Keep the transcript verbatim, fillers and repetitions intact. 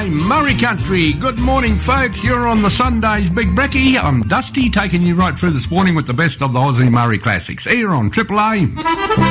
Hey, Murray Country. Good morning, folks. You're on the Sunday's Big Brekkie. I'm Dusty, taking you right through this morning with the best of the Aussie Murray classics. Here on Triple A.